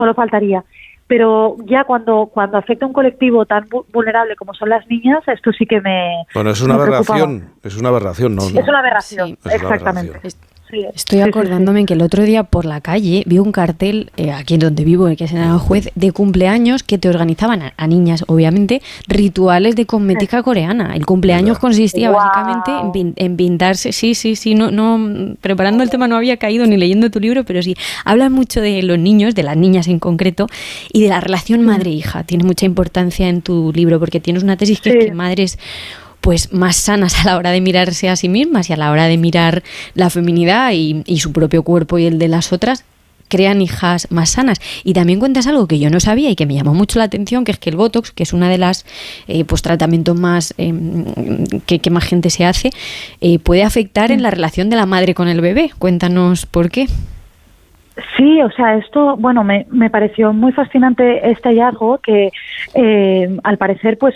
solo faltaría. Pero ya cuando afecta a un colectivo tan vulnerable como son las niñas, esto sí que me... Bueno, es una aberración, es una aberración, ¿no? Sí, es una aberración, sí, exactamente. Estoy acordándome que el otro día por la calle vi un cartel, aquí donde vivo, que es en Aranjuez, de cumpleaños que te organizaban a niñas, obviamente, rituales de cosmética coreana. El cumpleaños consistía básicamente en pintarse, no, preparando el tema no había caído ni leyendo tu libro, pero sí, hablas mucho de los niños, de las niñas en concreto, y de la relación madre-hija. Tiene mucha importancia en tu libro, porque tienes una tesis que es que madres pues más sanas a la hora de mirarse a sí mismas y a la hora de mirar la feminidad y su propio cuerpo y el de las otras, crean hijas más sanas. Y también cuentas algo que yo no sabía y que me llamó mucho la atención, que es que el Botox, que es una de las pues tratamientos más que más gente se hace, puede afectar en la relación de la madre con el bebé. Cuéntanos por qué. Sí, o sea, esto, bueno, me pareció muy fascinante este hallazgo que al parecer, pues,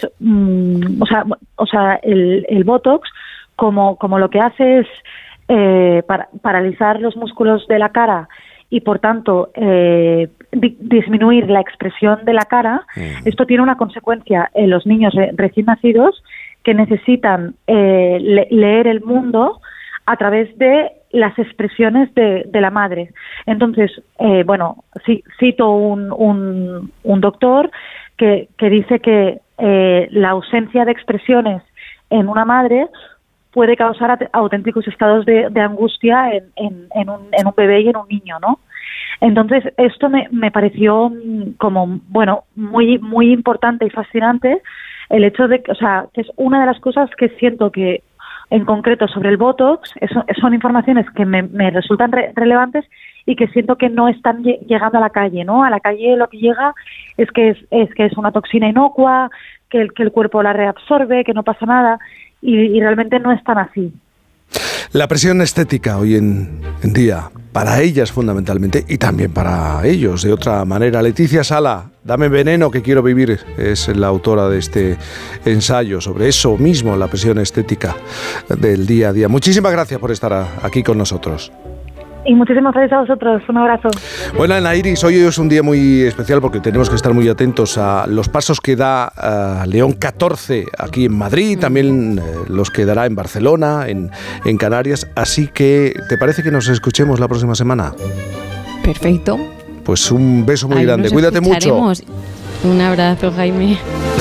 el Botox, como lo que hace es paralizar los músculos de la cara y, por tanto, disminuir la expresión de la cara. Esto tiene una consecuencia en los niños recién nacidos que necesitan leer el mundo a través de las expresiones de la madre. Entonces, cito un doctor que dice que la ausencia de expresiones en una madre puede causar auténticos estados de angustia en un bebé y en un niño, ¿no? Entonces, esto me pareció como, muy, muy importante y fascinante el hecho de que, o sea, que es una de las cosas que siento que en concreto sobre el Botox, son informaciones que me resultan relevantes y que siento que no están llegando a la calle, ¿no? A la calle lo que llega es que es una toxina inocua, que el cuerpo la reabsorbe, que no pasa nada, y realmente no es tan así. La presión estética hoy en día, para ellas fundamentalmente y también para ellos de otra manera. Leticia Sala, Dame veneno que quiero vivir, es la autora de este ensayo sobre eso mismo, la presión estética del día a día. Muchísimas gracias por estar aquí con nosotros. Y muchísimas gracias a vosotros. Un abrazo. Bueno, Ana Iris, hoy es un día muy especial porque tenemos que estar muy atentos a los pasos que da León 14 aquí en Madrid, también los que dará en Barcelona, en Canarias. Así que, ¿te parece que nos escuchemos la próxima semana? Perfecto. Pues un beso muy grande. Cuídate mucho. Un abrazo, Jaime.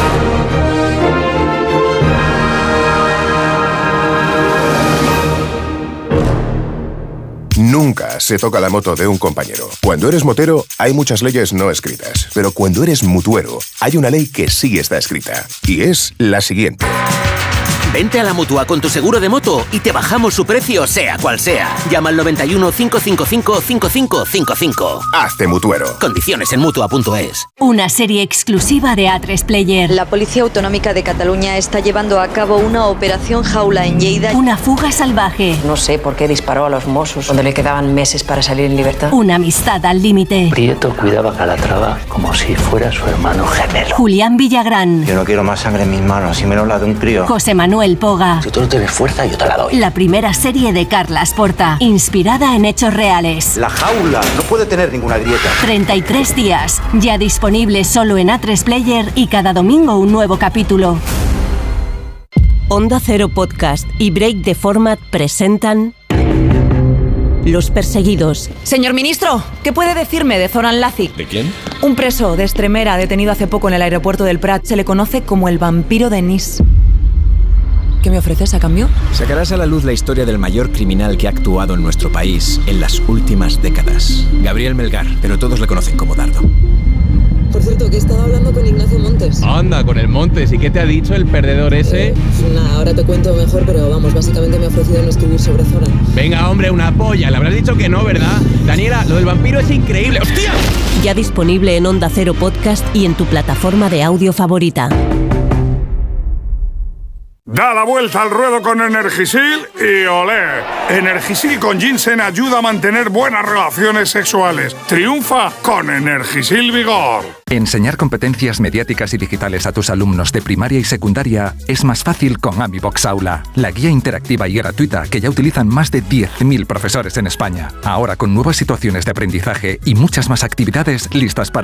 Nunca se toca la moto de un compañero. Cuando eres motero, hay muchas leyes no escritas. Pero cuando eres mutuero, hay una ley que sí está escrita. Y es la siguiente. Vente a la Mutua con tu seguro de moto y te bajamos su precio, sea cual sea. Llama al 91 555 5555. Hazte mutuero. Condiciones en Mutua.es. Una serie exclusiva de A3 Player. La Policía Autonómica de Cataluña está llevando a cabo una operación jaula en Lleida. Una fuga salvaje. No sé por qué disparó a los Mossos cuando le quedaban meses para salir en libertad. Una amistad al límite. Prieto cuidaba a Calatrava como si fuera su hermano gemelo. Julián Villagrán. Yo no quiero más sangre en mis manos, y menos la de un crío. José Manuel Poga. Si tú no tienes fuerza, yo te la doy. La primera serie de Carlas Porta, inspirada en hechos reales. La jaula no puede tener ninguna grieta. 33 días, ya disponible solo en A3 Player y cada domingo un nuevo capítulo. Onda Cero Podcast y Break the Format presentan Los Perseguidos. Señor ministro, ¿qué puede decirme de Zoran Lazic? ¿De quién? Un preso de Extremera detenido hace poco en el aeropuerto del Prat. Se le conoce como el vampiro de Nice. ¿Qué me ofreces a cambio? Sacarás a la luz la historia del mayor criminal que ha actuado en nuestro país en las últimas décadas. Gabriel Melgar, pero todos le conocen como Dardo. Por cierto, que he estado hablando con Ignacio Montes. Anda, con el Montes. ¿Y qué te ha dicho el perdedor ese? Nada, ahora te cuento mejor, pero vamos, básicamente me ha ofrecido no escribir sobre Zoran. Venga, hombre, una polla. Le habrás dicho que no, ¿verdad? Daniela, lo del vampiro es increíble. ¡Hostia! Ya disponible en Onda Cero Podcast y en tu plataforma de audio favorita. Da la vuelta al ruedo con Energisil y olé. Energisil con ginseng ayuda a mantener buenas relaciones sexuales. Triunfa con Energisil Vigor. Enseñar competencias mediáticas y digitales a tus alumnos de primaria y secundaria es más fácil con AmiBox Aula, la guía interactiva y gratuita que ya utilizan más de 10.000 profesores en España. Ahora con nuevas situaciones de aprendizaje y muchas más actividades listas para